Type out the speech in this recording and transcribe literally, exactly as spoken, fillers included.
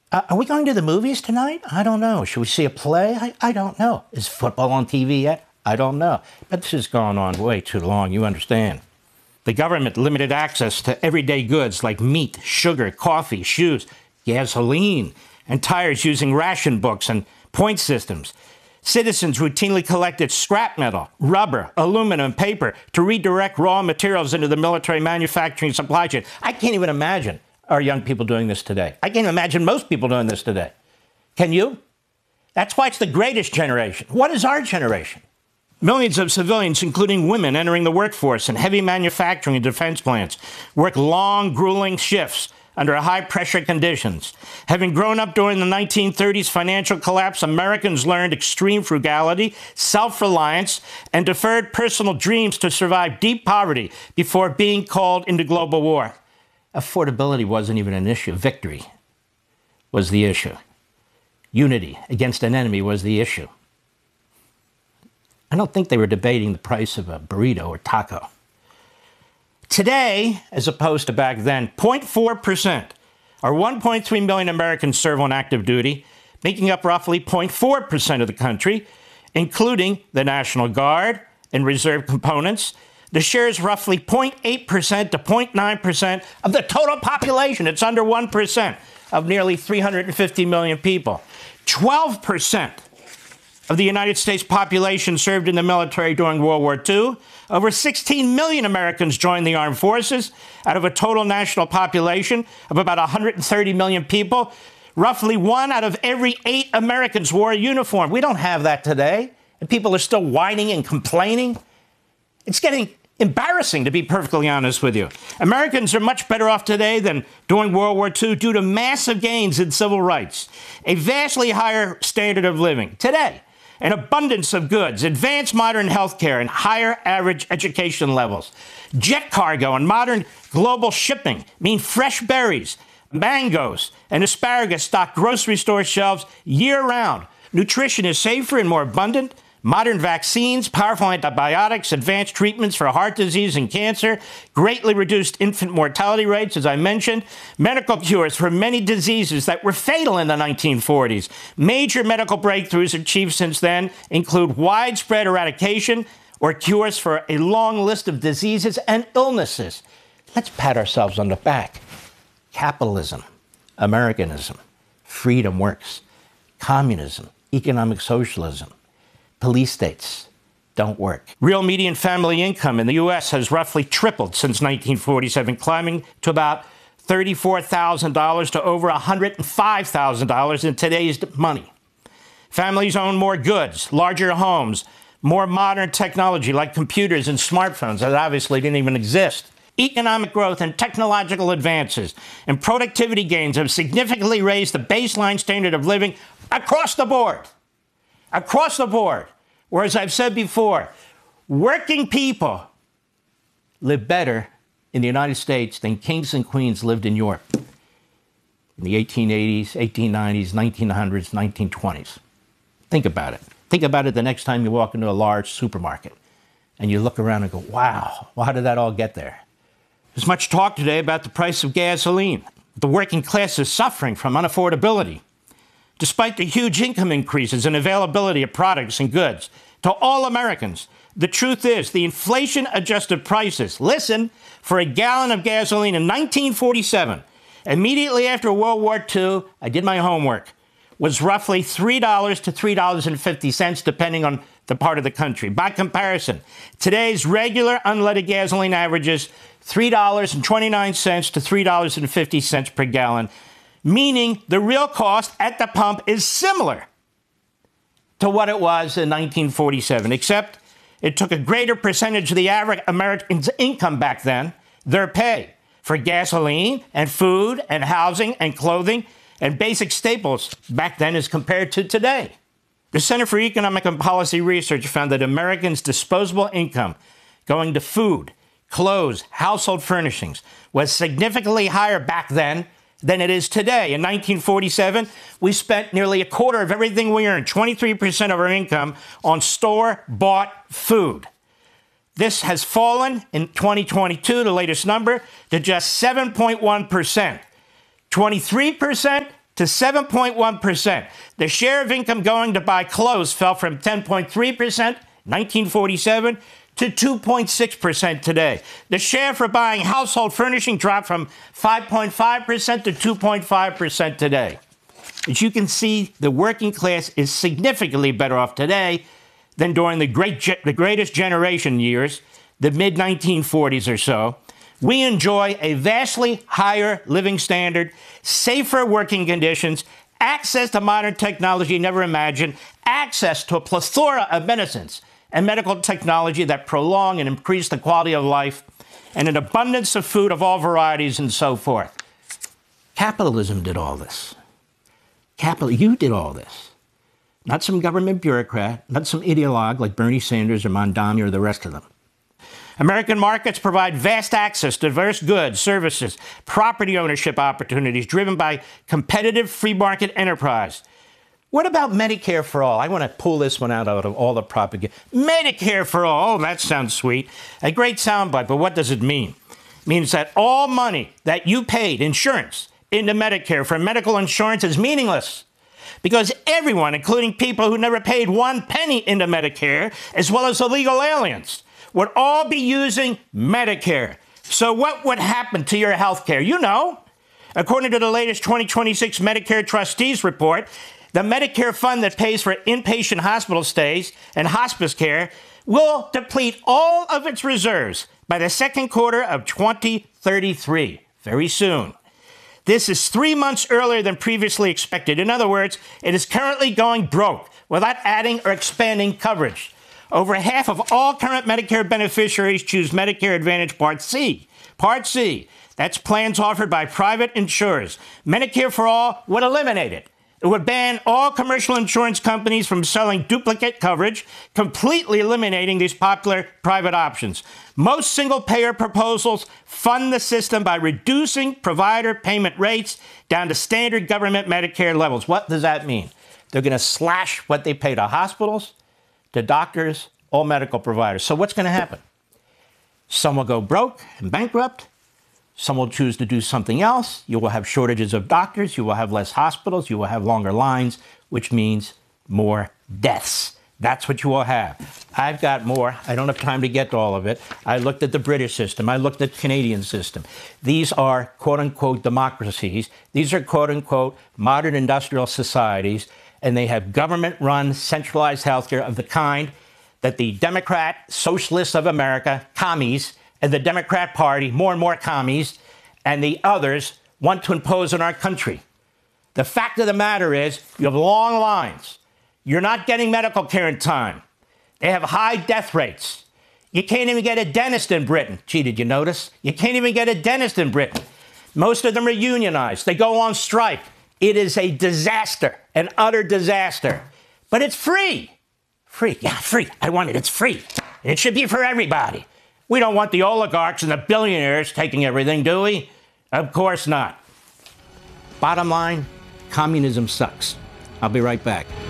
Uh, are we going to the movies tonight? I don't know. Should we see a play? I, I don't know. Is football on T V yet? I don't know. But this has gone on way too long, you understand. The government limited access to everyday goods like meat, sugar, coffee, shoes, gasoline, and tires using ration books and point systems. Citizens routinely collected scrap metal, rubber, aluminum, and paper to redirect raw materials into the military manufacturing supply chain. I can't even imagine our young people doing this today. I can't imagine most people doing this today. Can you? That's why it's the greatest generation. What is our generation? Millions of civilians, including women, entering the workforce in heavy manufacturing and defense plants, work long, grueling shifts under high-pressure conditions. Having grown up during the nineteen thirties financial collapse, Americans learned extreme frugality, self-reliance, and deferred personal dreams to survive deep poverty before being called into global war. Affordability wasn't even an issue. Victory was the issue. Unity against an enemy was the issue. I don't think they were debating the price of a burrito or taco. Today, as opposed to back then, zero point four percent or one point three million Americans serve on active duty, making up roughly zero point four percent of the country, including the National Guard and reserve components. The share is roughly zero point eight percent to zero point nine percent of the total population. It's under one percent of nearly three hundred fifty million people. twelve percent of the United States population served in the military during World War Two. Over sixteen million Americans joined the armed forces out of a total national population of about one hundred thirty million people. Roughly one out of every eight Americans wore a uniform. We don't have that today, and people are still whining and complaining. It's getting embarrassing, to be perfectly honest with you. Americans are much better off today than during World War Two due to massive gains in civil rights, a vastly higher standard of living today, an abundance of goods, advanced modern healthcare, and higher average education levels. Jet cargo and modern global shipping mean fresh berries, mangoes, and asparagus stock grocery store shelves year-round. Nutrition is safer and more abundant. Modern vaccines, powerful antibiotics, advanced treatments for heart disease and cancer, greatly reduced infant mortality rates, as I mentioned, medical cures for many diseases that were fatal in the nineteen forties. Major medical breakthroughs achieved since then include widespread eradication or cures for a long list of diseases and illnesses. Let's pat ourselves on the back. Capitalism, Americanism, freedom works. Communism, economic socialism, police states don't work. Real median family income in the U S has roughly tripled since nineteen forty-seven, climbing to about thirty-four thousand dollars to over one hundred five thousand dollars in today's money. Families own more goods, larger homes, more modern technology like computers and smartphones that obviously didn't even exist. Economic growth and technological advances and productivity gains have significantly raised the baseline standard of living across the board. Across the board. Whereas I've said before, working people live better in the United States than kings and queens lived in Europe in the eighteen eighties, eighteen nineties, nineteen hundreds, nineteen twenties. Think about it. Think about it the next time you walk into a large supermarket and you look around and go, wow, well, how did that all get there? There's much talk today about the price of gasoline. The working class is suffering from unaffordability. Despite the huge income increases and availability of products and goods to all Americans, the truth is the inflation-adjusted prices, listen, for a gallon of gasoline in nineteen forty-seven, immediately after World War Two, I did my homework, was roughly three dollars to three dollars and fifty cents, depending on the part of the country. By comparison, today's regular unleaded gasoline averages three dollars and twenty-nine cents to three dollars and fifty cents per gallon, meaning the real cost at the pump is similar to what it was in nineteen forty-seven, except it took a greater percentage of the average American's income back then, their pay, for gasoline and food and housing and clothing and basic staples back then as compared to today. The Center for Economic and Policy Research found that Americans' disposable income going to food, clothes, household furnishings was significantly higher back then than it is today. In nineteen forty-seven, we spent nearly a quarter of everything we earned, twenty-three percent of our income, on store-bought food. This has fallen in twenty twenty-two, the latest number, to just seven point one percent, twenty-three percent to seven point one percent. The share of income going to buy clothes fell from ten point three percent in nineteen forty-seven to two point six percent today. The share for buying household furnishing dropped from five point five percent to two point five percent today. As you can see, the working class is significantly better off today than during the, great ge- the greatest generation years, the mid nineteen forties or so. We enjoy a vastly higher living standard, safer working conditions, access to modern technology never imagined, access to a plethora of medicines and medical technology that prolong and increase the quality of life, and an abundance of food of all varieties and so forth. Capitalism did all this. Capital, you did all this. Not some government bureaucrat, not some ideologue like Bernie Sanders or Mondani or the rest of them. American markets provide vast access to diverse goods, services, property ownership opportunities driven by competitive free market enterprise. What about Medicare for all? I want to pull this one out of all the propaganda. Medicare for all, oh, that sounds sweet. A great soundbite, but what does it mean? It means that all money that you paid, insurance, into Medicare for medical insurance is meaningless. Because everyone, including people who never paid one penny into Medicare, as well as illegal aliens, would all be using Medicare. So what would happen to your health care? You know, according to the latest twenty twenty-six Medicare Trustees Report, the Medicare fund that pays for inpatient hospital stays and hospice care will deplete all of its reserves by the second quarter of twenty thirty-three, very soon. This is three months earlier than previously expected. In other words, it is currently going broke without adding or expanding coverage. Over half of all current Medicare beneficiaries choose Medicare Advantage Part C. Part C, that's plans offered by private insurers. Medicare for All would eliminate it. It would ban all commercial insurance companies from selling duplicate coverage, completely eliminating these popular private options. Most single-payer proposals fund the system by reducing provider payment rates down to standard government Medicare levels. What does that mean? They're going to slash what they pay to hospitals, to doctors, all medical providers. So what's going to happen? Some will go broke and bankrupt. Some will choose to do something else. You will have shortages of doctors. You will have less hospitals. You will have longer lines, which means more deaths. That's what you will have. I've got more. I don't have time to get to all of it. I looked at the British system. I looked at the Canadian system. These are quote-unquote democracies. These are quote-unquote modern industrial societies, and they have government-run centralized healthcare of the kind that the Democrat Socialists of America, commies, and the Democrat Party, more and more commies, and the others want to impose on our country. The fact of the matter is, you have long lines. You're not getting medical care in time. They have high death rates. You can't even get a dentist in Britain. Gee, did you notice? You can't even get a dentist in Britain. Most of them are unionized. They go on strike. It is a disaster, an utter disaster. But it's free. Free. Yeah, free. I want it. It's free. It should be for everybody. We don't want the oligarchs and the billionaires taking everything, do we? Of course not. Bottom line, communism sucks. I'll be right back.